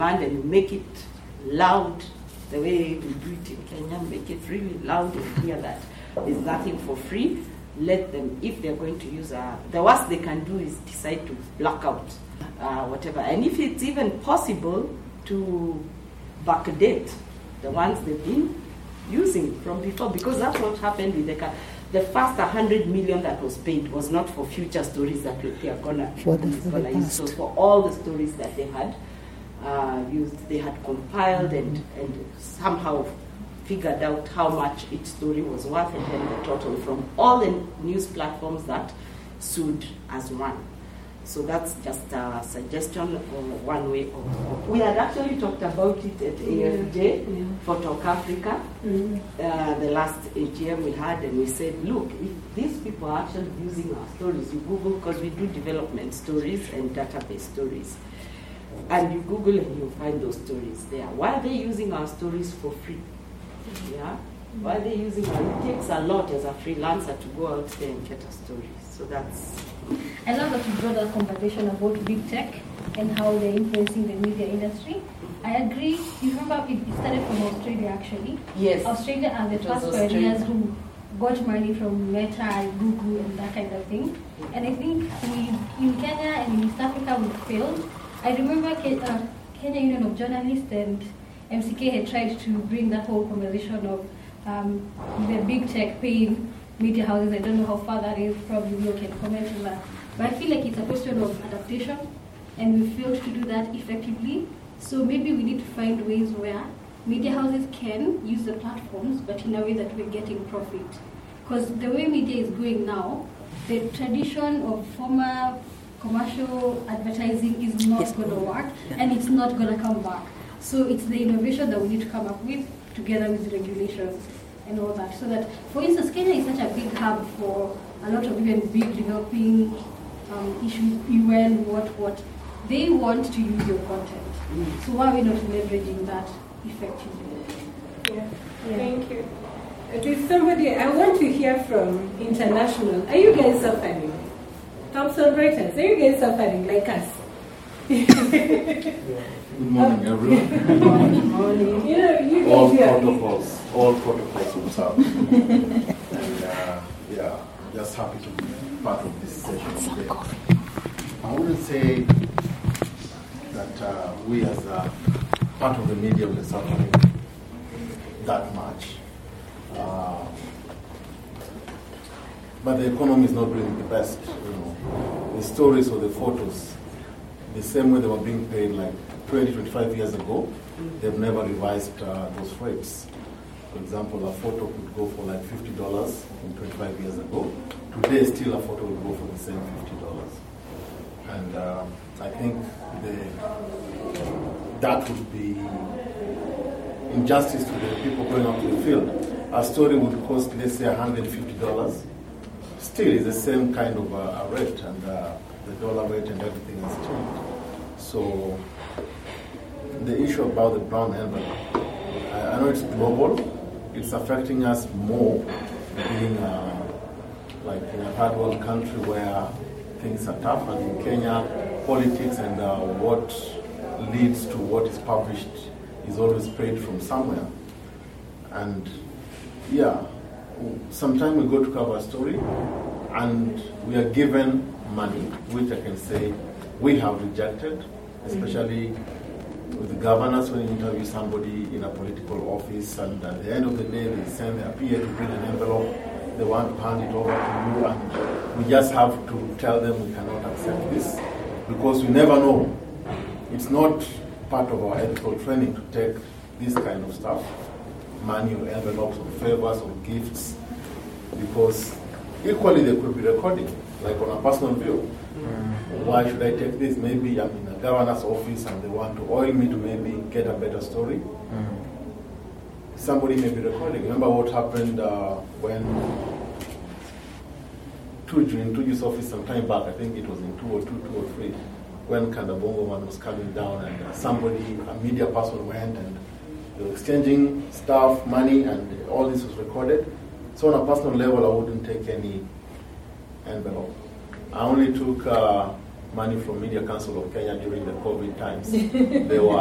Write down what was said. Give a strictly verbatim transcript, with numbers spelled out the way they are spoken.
demand and you make it loud, the way we do it in Kenya, make it really loud and clear that there's nothing for free. Let them, if they're going to use a, the worst they can do is decide to block out uh, whatever. And if it's even possible to backdate the ones they've been using from before, because that's what happened with the car. The first one hundred million that was paid was not for future stories that they are gonna, for the, for gonna the use. So for all the stories that they had uh, used, they had compiled and, and somehow figured out how much each story was worth, and then the total from all the news platforms that sued as one. So that's just a suggestion, or one way of, of. We had actually talked about it at A F J, yeah. Yeah. for Talk Africa, mm-hmm. uh, the last A G M we had, and we said, look, if these people are actually using our stories, you Google, because we do development stories and database stories, and you Google and you find those stories there. Why are they using our stories for free? Yeah, why are they using it? It takes a lot as a freelancer to go out there and get a story. So that's. I love that you brought that conversation about big tech and how they're influencing the media industry. I agree. You remember it started from Australia actually. Yes. Australia are the first pioneers who got money from Meta and Google and that kind of thing. And I think we in Kenya and in East Africa we failed. I remember Ke- uh, Kenya Union of Journalists and M C K had tried to bring that whole conversation of um, the big tech paying media houses. I don't know how far that is, probably you can comment on that. But I feel like it's a question of adaptation, and we failed to do that effectively. So maybe we need to find ways where media houses can use the platforms, but in a way that we're getting profit. Because the way media is going now, the tradition of former commercial advertising is not yes. going to work, and it's not going to come back. So it's the innovation that we need to come up with, together with regulations and all that. So that, for instance, Kenya is such a big hub for a lot of even big developing um, issues, U N, what, what. They want to use your content. Mm. So why are we not leveraging that effectively? Yeah, yeah. Thank you. Okay, somebody, I want to hear from international. Are you guys suffering? Thomson Reuters, are you guys suffering like us? Good morning, everyone. Good morning. You know, you all guys protocols, all protocols observed. And uh, yeah, just happy to be part of this session today. I wouldn't say that uh, we as a part of the media were suffering that much. Uh, but the economy is not doing the best. You know, the stories or the photos, the same way they were being paid like twenty, twenty-five years ago, they've never revised uh, those rates. For example, a photo could go for like fifty dollars from twenty-five years ago. Today, still a photo will go for the same fifty dollars. And uh, I think the, that would be injustice to the people going out to the field. A story would cost, let's say, one hundred fifty dollars. Still, it's the same kind of uh, rate, and uh, the dollar rate and everything has changed. So, the issue about the brown envelope, I, I know it's global. It's affecting us more, being uh, like in a third world country where things are tough, and in Kenya, politics and uh, what leads to what is published is always sprayed from somewhere. And yeah, sometimes we go to cover a story and we are given money, which I can say we have rejected, especially with the governors when you interview somebody in a political office, and at the end of the day they send their P A to bring an envelope, they want to hand it over to you, and we just have to tell them we cannot accept this because we never know. It's not part of our ethical training to take this kind of stuff, money or envelopes or favors or gifts, because equally they could be recording, like on a personal view. Mm. Why should I take this? Maybe I'm in a governor's office and they want to oil me to maybe get a better story. Mm. Somebody may be recording. Remember what happened uh, when Tuju, in Tuju's office some time back, I think it was in two oh two, two oh three, when Kandabongo man was coming down and uh, somebody, a media person went and they were exchanging stuff, money, and all this was recorded. So on a personal level, I wouldn't take any envelope. I only took uh, money from Media Council of Kenya during the COVID times. They were